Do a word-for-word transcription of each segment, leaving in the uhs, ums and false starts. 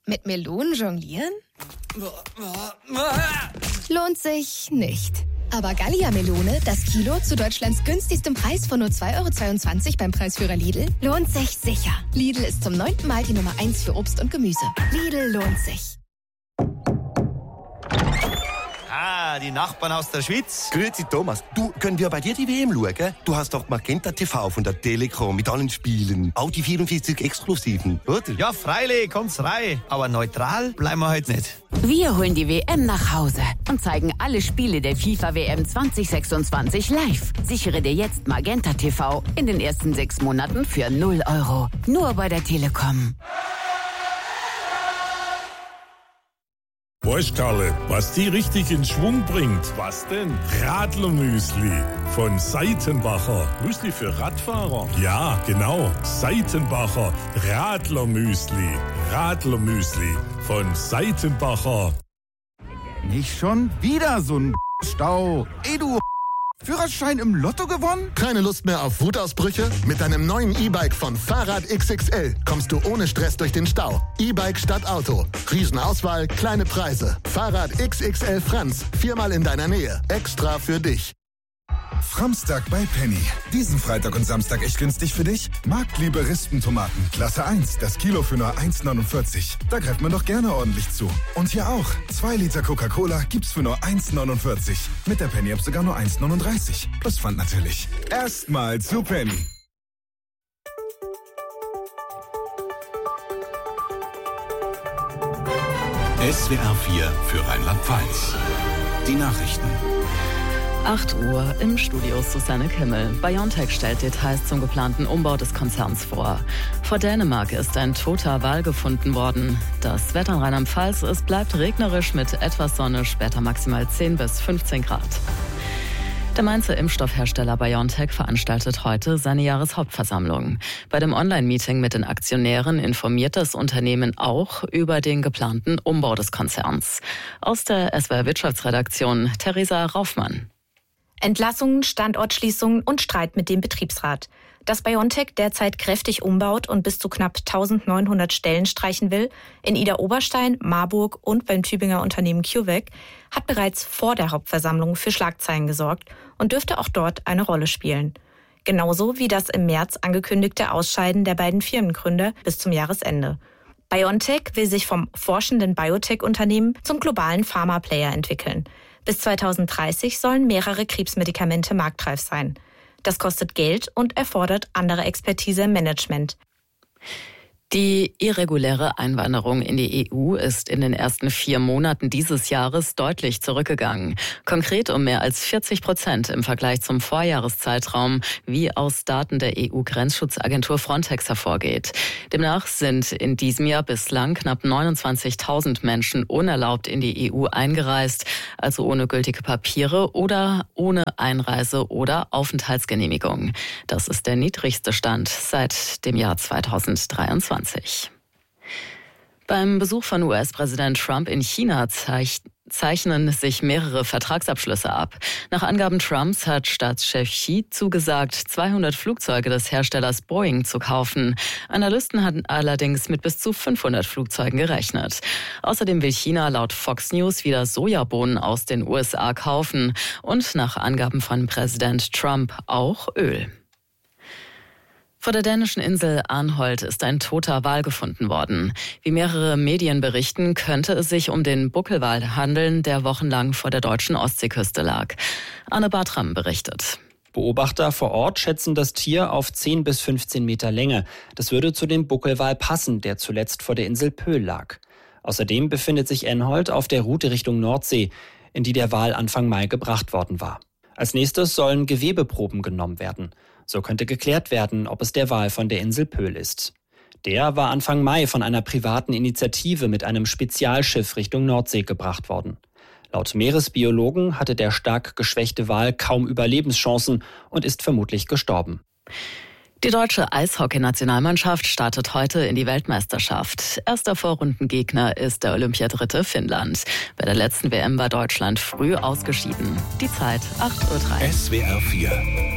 Mit Melonen jonglieren? Lohnt sich nicht. Aber Gallia-Melone, das Kilo zu Deutschlands günstigstem Preis von nur zwei Euro zweiundzwanzig beim Preisführer Lidl, lohnt sich sicher. Lidl ist zum neunten Mal die Nummer eins für Obst und Gemüse. Lidl lohnt sich. Ah, die Nachbarn aus der Schweiz. Grüezi Thomas, du, können wir bei dir die W M schauen? Du hast doch Magenta T V von der Telekom mit allen Spielen. Auch die vierundvierzig Exklusiven, oder? Ja, freilich, kommt's rein. Aber neutral bleiben wir heute nicht. Wir holen die W M nach Hause und zeigen alle Spiele der FIFA-W M zwanzig sechsundzwanzig live. Sichere dir jetzt Magenta T V in den ersten sechs Monaten für null Euro. Nur bei der Telekom. Weißt Karle, was die richtig in Schwung bringt? Was denn? Radlermüsli von Seitenbacher. Müsli für Radfahrer? Ja, genau. Seitenbacher Radlermüsli. Radlermüsli von Seitenbacher. Nicht schon wieder so ein Stau. Ey, du Führerschein im Lotto gewonnen? Keine Lust mehr auf Wutausbrüche? Mit deinem neuen E-Bike von Fahrrad X X L kommst du ohne Stress durch den Stau. E-Bike statt Auto. Riesenauswahl, kleine Preise. Fahrrad X X L Franz. Viermal in deiner Nähe. Extra für dich. Framstag bei Penny. Diesen Freitag und Samstag echt günstig für dich? Marktliebe Rispentomaten. Klasse eins. Das Kilo für nur eins neunundvierzig. Da greift man doch gerne ordentlich zu. Und hier auch. zwei Liter Coca-Cola gibt's für nur eins neunundvierzig. Mit der Penny-App sogar nur eins neununddreißig. Plus Pfand natürlich. Erstmal zu Penny. S W R vier für Rheinland-Pfalz. Die Nachrichten. acht Uhr im Studio Susanne Kimmel. BioNTech stellt Details zum geplanten Umbau des Konzerns vor. Vor Dänemark ist ein toter Wal gefunden worden. Das Wetter in Rheinland-Pfalz, es bleibt regnerisch mit etwas Sonne, später maximal zehn bis fünfzehn Grad. Der Mainzer Impfstoffhersteller BioNTech veranstaltet heute seine Jahreshauptversammlung. Bei dem Online-Meeting mit den Aktionären informiert das Unternehmen auch über den geplanten Umbau des Konzerns. Aus der S W R Wirtschaftsredaktion Theresa Raufmann. Entlassungen, Standortschließungen und Streit mit dem Betriebsrat. Dass BioNTech derzeit kräftig umbaut und bis zu knapp eintausendneunhundert Stellen streichen will, in Idar-Oberstein, Marburg und beim Tübinger Unternehmen CureVac, hat bereits vor der Hauptversammlung für Schlagzeilen gesorgt und dürfte auch dort eine Rolle spielen. Genauso wie das im März angekündigte Ausscheiden der beiden Firmengründer bis zum Jahresende. BioNTech will sich vom forschenden Biotech-Unternehmen zum globalen Pharma-Player entwickeln. Bis zweitausenddreißig sollen mehrere Krebsmedikamente marktreif sein. Das kostet Geld und erfordert andere Expertise im Management. Die irreguläre Einwanderung in die E U ist in den ersten vier Monaten dieses Jahres deutlich zurückgegangen. Konkret um mehr als vierzig Prozent im Vergleich zum Vorjahreszeitraum, wie aus Daten der E U-Grenzschutzagentur Frontex hervorgeht. Demnach sind in diesem Jahr bislang knapp neunundzwanzigtausend Menschen unerlaubt in die E U eingereist, also ohne gültige Papiere oder ohne Einreise- oder Aufenthaltsgenehmigung. Das ist der niedrigste Stand seit dem Jahr zweitausenddreiundzwanzig. Beim Besuch von U S-Präsident Trump in China zeich- zeichnen sich mehrere Vertragsabschlüsse ab. Nach Angaben Trumps hat Staatschef Xi zugesagt, zweihundert Flugzeuge des Herstellers Boeing zu kaufen. Analysten hatten allerdings mit bis zu fünfhundert Flugzeugen gerechnet. Außerdem will China laut Fox News wieder Sojabohnen aus den U S A kaufen und nach Angaben von Präsident Trump auch Öl. Vor der dänischen Insel Arnholt ist ein toter Wal gefunden worden. Wie mehrere Medien berichten, könnte es sich um den Buckelwal handeln, der wochenlang vor der deutschen Ostseeküste lag. Arne Bartram berichtet. Beobachter vor Ort schätzen das Tier auf zehn bis fünfzehn Meter Länge. Das würde zu dem Buckelwal passen, der zuletzt vor der Insel Pöhl lag. Außerdem befindet sich Arnholt auf der Route Richtung Nordsee, in die der Wal Anfang Mai gebracht worden war. Als nächstes sollen Gewebeproben genommen werden. So könnte geklärt werden, ob es der Wal von der Insel Pöhl ist. Der war Anfang Mai von einer privaten Initiative mit einem Spezialschiff Richtung Nordsee gebracht worden. Laut Meeresbiologen hatte der stark geschwächte Wal kaum Überlebenschancen und ist vermutlich gestorben. Die deutsche Eishockey-Nationalmannschaft startet heute in die Weltmeisterschaft. Erster Vorrundengegner ist der Olympiadritte Finnland. Bei der letzten W M war Deutschland früh ausgeschieden. Die Zeit acht Uhr drei. S W R vier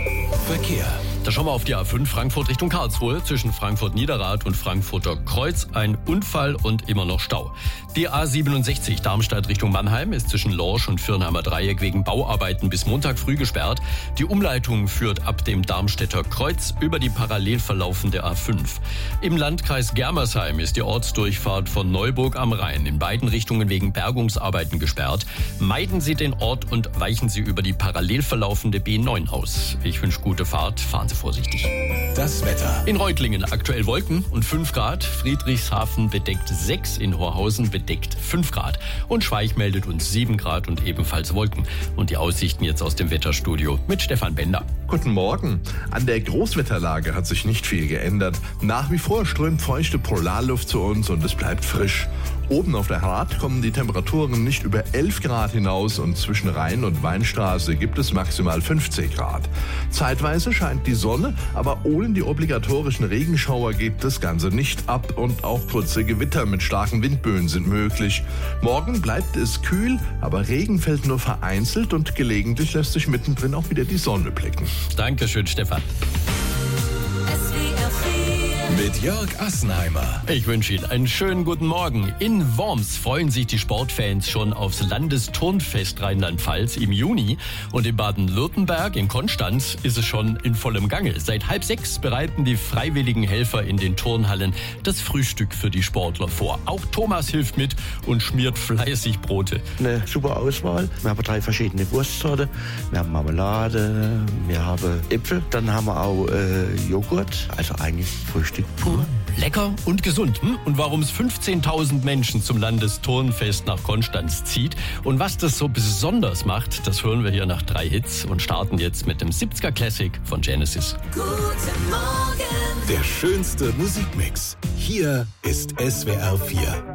Verkehr. Da schauen wir auf die A fünf Frankfurt Richtung Karlsruhe. Zwischen Frankfurt-Niederrad und Frankfurter Kreuz ein Unfall und immer noch Stau. Die A siebenundsechzig Darmstadt Richtung Mannheim ist zwischen Lorsch und Fürnheimer Dreieck wegen Bauarbeiten bis Montag früh gesperrt. Die Umleitung führt ab dem Darmstädter Kreuz über die parallel verlaufende A fünf. Im Landkreis Germersheim ist die Ortsdurchfahrt von Neuburg am Rhein in beiden Richtungen wegen Bergungsarbeiten gesperrt. Meiden Sie den Ort und weichen Sie über die parallel verlaufende B neun aus. Ich wünsche gute Fahrt, fahren Sie vorsichtig. Das Wetter. In Reutlingen aktuell Wolken und fünf Grad. Friedrichshafen bedeckt sechs, in Horhausen bedeckt fünf Grad. Und Schweich meldet uns sieben Grad und ebenfalls Wolken. Und die Aussichten jetzt aus dem Wetterstudio mit Stefan Bender. Guten Morgen. An der Großwetterlage hat sich nicht viel geändert. Nach wie vor strömt feuchte Polarluft zu uns und es bleibt frisch. Oben auf der Hart kommen die Temperaturen nicht über elf Grad hinaus und zwischen Rhein und Weinstraße gibt es maximal fünfzehn Grad. Zeitweise scheint die Sonne, aber ohne die obligatorischen Regenschauer geht das Ganze nicht ab und auch kurze Gewitter mit starken Windböen sind möglich. Morgen bleibt es kühl, aber Regen fällt nur vereinzelt und gelegentlich lässt sich mittendrin auch wieder die Sonne blicken. Dankeschön, Stefan. Mit Jörg Assenheimer. Ich wünsche Ihnen einen schönen guten Morgen. In Worms freuen sich die Sportfans schon aufs Landesturnfest Rheinland-Pfalz im Juni. Und in Baden-Württemberg, in Konstanz, ist es schon in vollem Gange. Seit halb sechs bereiten die freiwilligen Helfer in den Turnhallen das Frühstück für die Sportler vor. Auch Thomas hilft mit und schmiert fleißig Brote. Eine super Auswahl. Wir haben drei verschiedene Wurstsorten. Wir haben Marmelade, wir haben Äpfel, dann haben wir auch äh, Joghurt. Also eigentlich Frühstück pur. Lecker und gesund. Hm? Und warum es fünfzehntausend Menschen zum Landesturnfest nach Konstanz zieht und was das so besonders macht, das hören wir hier nach drei Hits und starten jetzt mit dem siebziger Classic von Genesis. Guten Morgen. Der schönste Musikmix. Hier ist S W R vier.